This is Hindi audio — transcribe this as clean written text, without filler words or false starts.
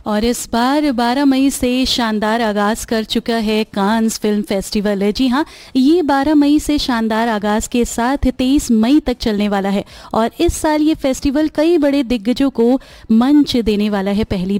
और इस बार 12 मई से शानदार आगाज कर चुका है कांस फिल्म फेस्टिवल। जी हाँ, ये 12 मई से शानदार आगाज के साथ 23 मई तक चलने वाला है और इस साल ये फेस्टिवल कई बड़े दिग्गजों को मंच देने वाला है। पहली